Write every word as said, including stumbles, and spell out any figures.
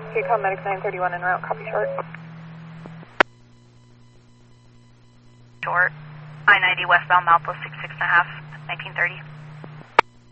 K-Com Medics nine thirty-one en route, copy short. Short. I ninety westbound Malpo six six and a half, nineteen thirty.